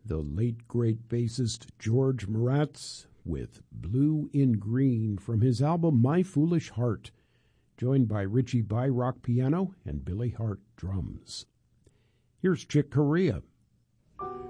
the late great bassist George Moratz with Blue in Green from his album My Foolish Heart, joined by Richie Byrock piano and Billy Hart drums. Here's Chick Corea